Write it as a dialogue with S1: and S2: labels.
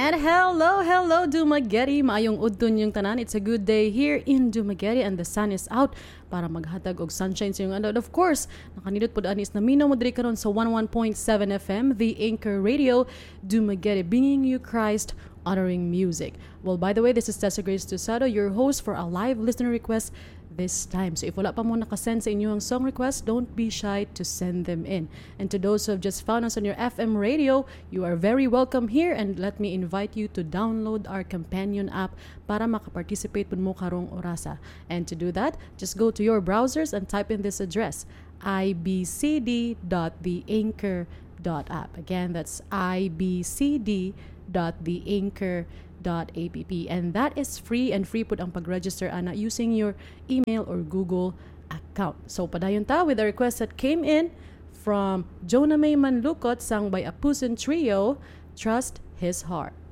S1: And hello, Dumaguete. Maayong udton yung tanan. It's a good day here in Dumaguete and the sun is out para maghatag og sunshine sa inyong adlaw. Of course, nakanindot pod anis na minaw mo diri karon sa 11.7 FM, the Anchor Radio, Dumaguete, bringing you Christ honoring music. Well, by the way, this is Tessa Grace Tusado, your host for a live listener request this time. So if wala pa mo nakasend sa inyong song request, don't be shy to send them in. And to those who have just found us on your FM radio, you are very welcome here, and let me invite you to download our companion app para makaparticipate pud mo karong orasa. And to do that, just go to your browsers and type in this address, ibcd.theanchor.app. Again, that's ibcd.theanchor.app, and that is free, and free pud ang pag-register ana using your email or Google account. So padayon ta with a request that came in from Jonah May Manlukot, sang by Apusin Trio, Trust His Heart.